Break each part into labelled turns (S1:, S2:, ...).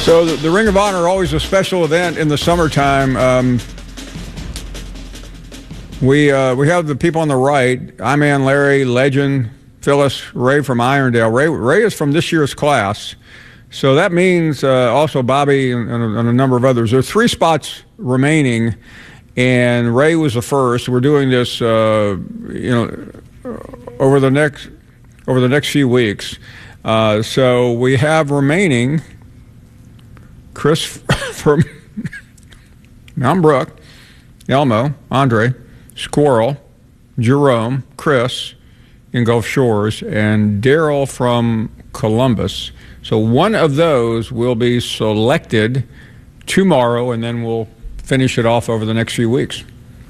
S1: So the Ring of Honor always a special event in the summertime. We have the people on the right, I-Man Larry, Legend, Phyllis, Ray from Irondale. Ray is from this year's class. So that means also Bobby and a number of others. There are 3 spots remaining, and Ray was the first. We're doing this, over the next few weeks. So we have remaining Chris from Mountain Brook, Elmo, Andre, Squirrel, Jerome, Chris in Gulf Shores, and Daryl from Columbus. So one of those will be selected tomorrow, and then we'll finish it off over the next few weeks.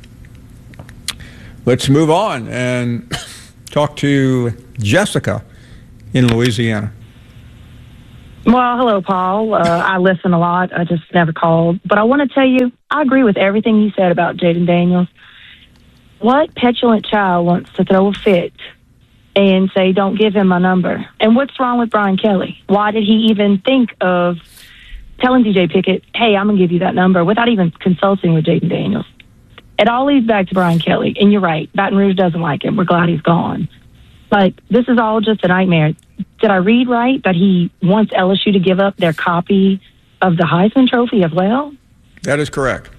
S1: Let's move on and talk to Jessica in Louisiana.
S2: Well, hello, Paul. I listen a lot. I just never called. But I want to tell you, I agree with everything you said about Jayden Daniels. What petulant child wants to throw a fit and say, don't give him my number? And what's wrong with Brian Kelly? Why did he even think of telling DJ Pickett, hey, I'm going to give you that number without even consulting with Jayden Daniels? It all leads back to Brian Kelly. And you're right, Baton Rouge doesn't like him. We're glad he's gone. But this is all just a nightmare. Did I read right that he wants LSU to give up their copy of the Heisman Trophy as well?
S1: That is correct.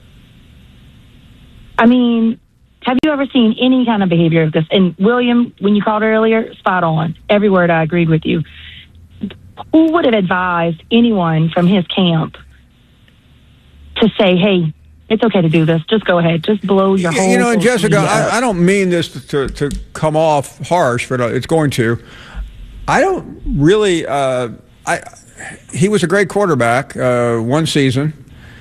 S2: I mean, have you ever seen any kind of behavior of this? And William, when you called earlier, spot on. Every word I agreed with you. Who would have advised anyone from his camp to say, hey, it's okay to do this. Just go ahead. Just blow your whole...
S1: And Jessica, I don't mean this to come off harsh, but it's going to. I don't really... he was a great quarterback one season,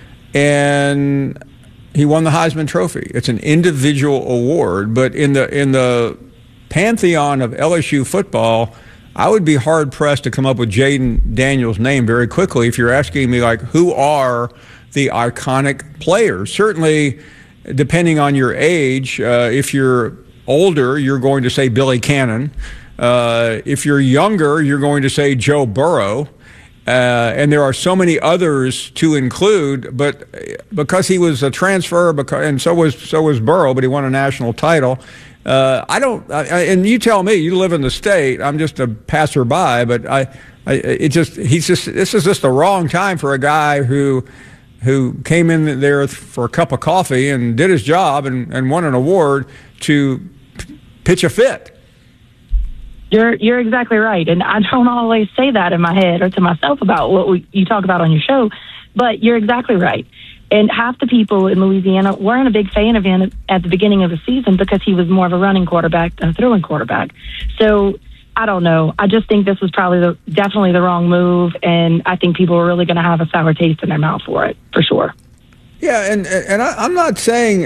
S1: and he won the Heisman Trophy. It's an individual award, but in the pantheon of LSU football, I would be hard-pressed to come up with Jayden Daniels' name very quickly if you're asking me, like, who are the iconic players. Certainly, depending on your age, if you're older, you're going to say Billy Cannon. If you're younger, you're going to say Joe Burrow. And there are so many others to include, but because he was a transfer, and so was Burrow, but he won a national title. And you tell me, you live in the state. I'm just a passerby, but this is just the wrong time for a guy who came in there for a cup of coffee and did his job and won an award to pitch a fit.
S2: You're exactly right. And I don't always say that in my head or to myself about what you talk about on your show, but you're exactly right. And half the people in Louisiana weren't a big fan of him at the beginning of the season because he was more of a running quarterback than a throwing quarterback. So I don't know. I just think this was probably definitely the wrong move, and I think people are really going to have a sour taste in their mouth for it, for sure.
S1: Yeah, and I'm not saying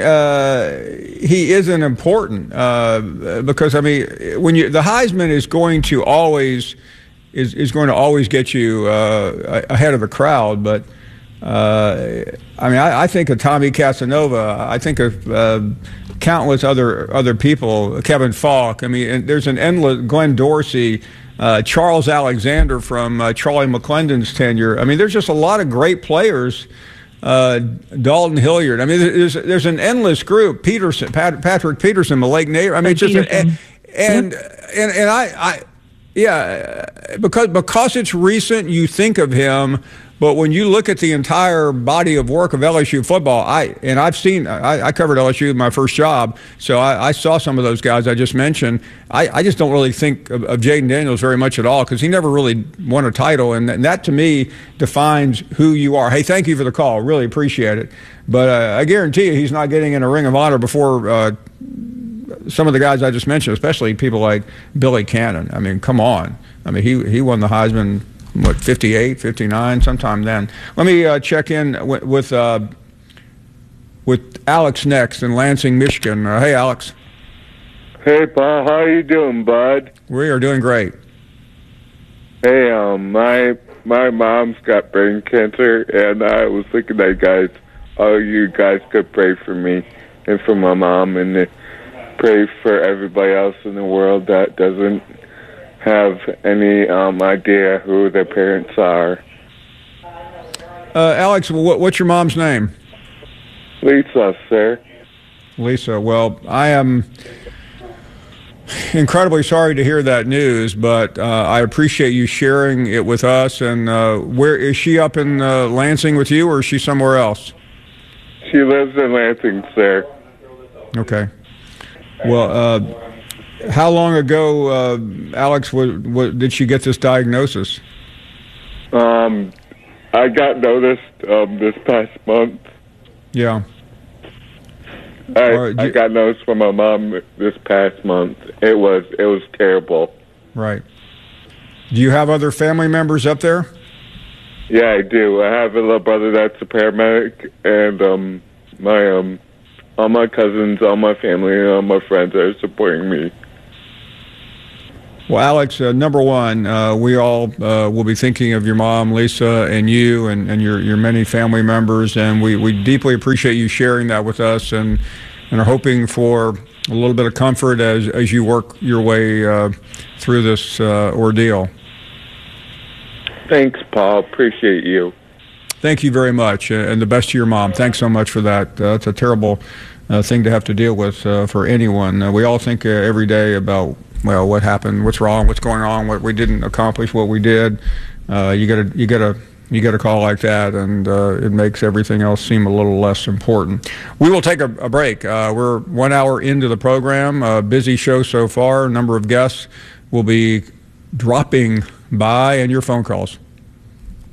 S1: he isn't important because I mean when the Heisman is going to always get you ahead of the crowd, but I mean I think of Tommy Casanova, I think of countless other people, Kevin Falk. I mean, and there's an endless Glenn Dorsey, Charles Alexander from Charlie McClendon's tenure. I mean, there's just a lot of great players. Dalton Hilliard. I mean, there's an endless group. Peterson, Patrick Peterson, the Lake Native. I mean, it's just because it's recent, you think of him. But when you look at the entire body of work of LSU football, I covered LSU in my first job, so I saw some of those guys I just mentioned. I just don't really think of Jayden Daniels very much at all because he never really won a title, and that to me defines who you are. Hey, thank you for the call. Really appreciate it. But I guarantee you he's not getting in a Ring of Honor before some of the guys I just mentioned, especially people like Billy Cannon. I mean, come on. I mean, he won the Heisman, 58, 59, sometime then. Let me check in with Alex next in Lansing, Michigan. Hey, Alex.
S3: Hey, Paul. How you doing, bud?
S1: We are doing great.
S3: Hey, my mom's got brain cancer, and I was thinking that you guys could pray for me and for my mom, and pray for everybody else in the world that doesn't have any idea who their parents are.
S1: Alex, what's your mom's name?
S3: Lisa, sir.
S1: Lisa. Well, I am incredibly sorry to hear that news, but I appreciate you sharing it with us. And where is she, up in Lansing with you, or is she somewhere else?
S3: She lives in Lansing, sir.
S1: Okay. Well, how long ago, Alex, did she get this diagnosis?
S3: I got noticed this past month.
S1: Yeah.
S3: I got noticed from my mom this past month. It was terrible.
S1: Right. Do you have other family members up there?
S3: Yeah, I do. I have a little brother that's a paramedic, and all my cousins, all my family, and all my friends are supporting me.
S1: Well, Alex, number one, we all will be thinking of your mom, Lisa, and you, and your many family members, and we deeply appreciate you sharing that with us, and are hoping for a little bit of comfort as you work your way through this ordeal.
S3: Thanks, Paul. Appreciate you.
S1: Thank you very much, and the best to your mom. Thanks so much for that. It's a terrible thing to have to deal with for anyone. We all think every day about, well, what happened, what's wrong, what's going on, what we didn't accomplish, what we did. You get a call like that, and it makes everything else seem a little less important. We will take a break. We're 1 hour into the program. Busy show so far. A number of guests will be dropping by, and your phone calls.